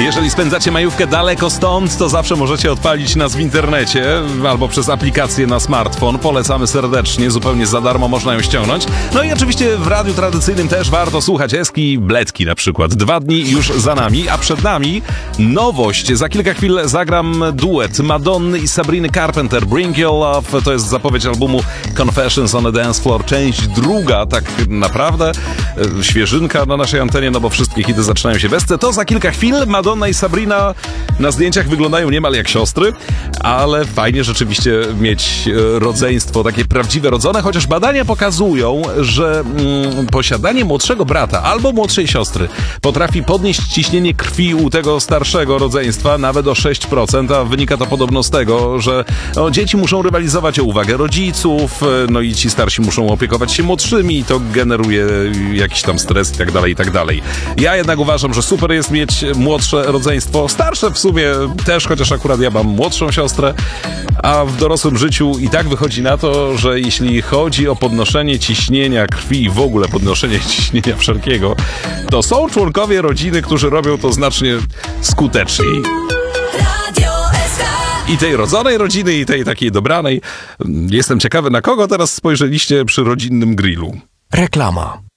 Jeżeli spędzacie majówkę daleko stąd, to zawsze możecie odpalić nas w internecie albo przez aplikację na smartfon. Polecamy serdecznie, zupełnie za darmo można ją ściągnąć. No i oczywiście w radiu tradycyjnym też warto słuchać Eski Bledki na przykład. 2 dni już za nami, a przed nami nowość. Za kilka chwil zagram duet Madonny i Sabriny Carpenter. Bring Your Love to jest zapowiedź albumu Confessions on a Dance Floor, część druga, tak naprawdę świeżynka na naszej antenie, no bo wszystkie hity zaczynają się bez C. To za kilka chwil. Madonna i Sabrina na zdjęciach wyglądają niemal jak siostry, ale fajnie rzeczywiście mieć rodzeństwo, takie prawdziwe rodzone, chociaż badania pokazują, że posiadanie młodszego brata albo młodszej siostry potrafi podnieść ciśnienie krwi u tego starszego rodzeństwa nawet o 6%, a wynika to podobno z tego, że dzieci muszą rywalizować o uwagę rodziców, no i ci starsi muszą opiekować się młodszymi i to generuje jakiś tam stres i tak dalej, i tak dalej. Ja jednak uważam, że super jest mieć młodsze rodzeństwo, starsze w sumie też, chociaż akurat ja mam młodszą siostrę, a w dorosłym życiu i tak wychodzi na to, że jeśli chodzi o podnoszenie ciśnienia krwi i w ogóle podnoszenie ciśnienia wszelkiego, to są członkowie rodziny, którzy robią to znacznie skuteczniej. I tej rodzonej rodziny, i tej takiej dobranej. Jestem ciekawy, na kogo teraz spojrzeliście przy rodzinnym grillu. Reklama.